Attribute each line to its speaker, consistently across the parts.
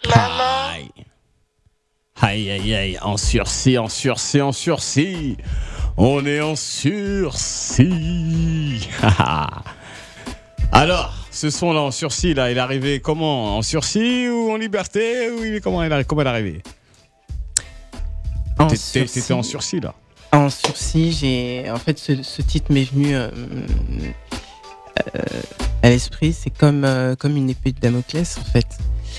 Speaker 1: Aïe. Aïe, aïe, aïe, en sursis. On est en sursis. Alors, ce son-là en sursis, là, il est arrivé comment? En sursis ou en liberté? Comment il est arrivé? T'étais en sursis, là?
Speaker 2: En sursis, en fait, ce titre m'est venu à l'esprit. C'est comme une épée de Damoclès, en fait.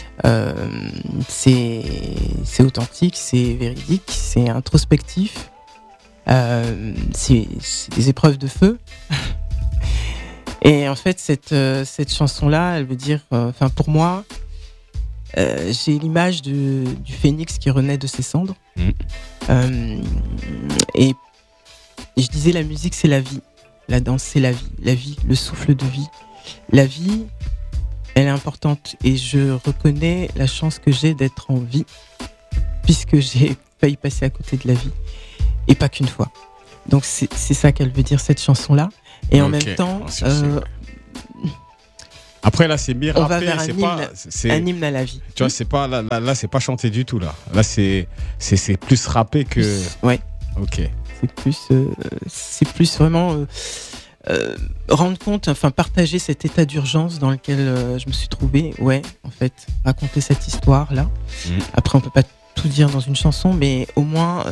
Speaker 2: C'est authentique, c'est véridique, c'est introspectif. C'est des épreuves de feu. Et en fait, cette chanson-là, elle veut dire, pour moi, j'ai l'image du phénix qui renaît de ses cendres. Et je disais, la musique, c'est la vie. La danse, c'est la vie. La vie, le souffle de vie. La vie, elle est importante. Et je reconnais la chance que j'ai d'être en vie, puisque j'ai failli passer à côté de la vie. Et pas qu'une fois. Donc, c'est ça qu'elle veut dire, cette chanson-là. Et en même temps...
Speaker 1: Après, là, c'est bien
Speaker 2: rappé. On va vers un hymne à la vie.
Speaker 1: Tu vois, c'est pas, là, c'est pas chanté du tout, là. Là, c'est plus rappé que...
Speaker 2: Ouais.
Speaker 1: Ok.
Speaker 2: C'est plus vraiment rendre compte, partager cet état d'urgence dans lequel je me suis trouvé. Ouais, en fait, raconter cette histoire-là. Après, on peut pas tout dire dans une chanson, mais au moins...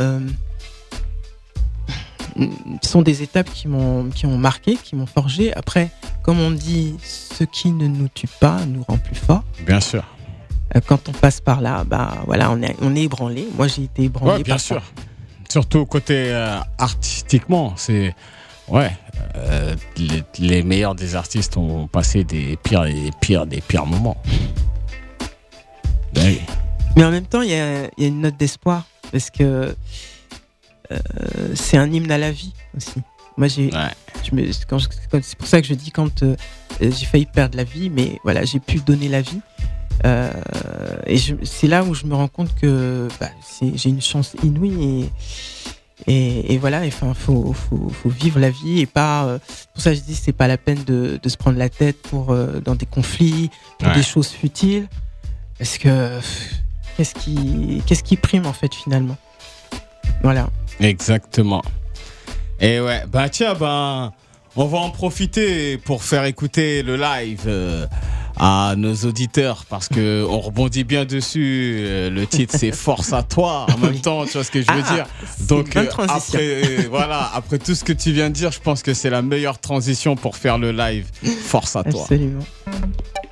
Speaker 2: ce sont des étapes qui m'ont marqué, qui m'ont forgé. Après, comme on dit, ce qui ne nous tue pas nous rend plus forts.
Speaker 1: Bien sûr.
Speaker 2: Quand on passe par là, voilà, on est ébranlé. Moi, j'ai été ébranlé.
Speaker 1: Ouais, bien sûr. Ça. Surtout côté artistiquement, c'est les meilleurs des artistes ont passé des pires moments. Ben oui.
Speaker 2: Mais en même temps, il y a une note d'espoir parce que c'est un hymne à la vie aussi. Moi, c'est pour ça que je dis quand j'ai failli perdre la vie, mais voilà, j'ai pu donner la vie. Et c'est là où je me rends compte que j'ai une chance inouïe et voilà. Enfin, faut vivre la vie et pas. Pour ça, je dis c'est pas la peine de se prendre la tête dans des conflits, pour des choses futiles, parce que qu'est-ce qui prime en fait finalement. Voilà.
Speaker 1: Exactement. Et ouais, on va en profiter pour faire écouter le live à nos auditeurs parce que on rebondit bien dessus. Le titre c'est Force à toi. En même temps, tu vois ce que je veux dire. Donc après tout ce que tu viens de dire, je pense que c'est la meilleure transition pour faire le live. Force à toi.
Speaker 2: Absolument.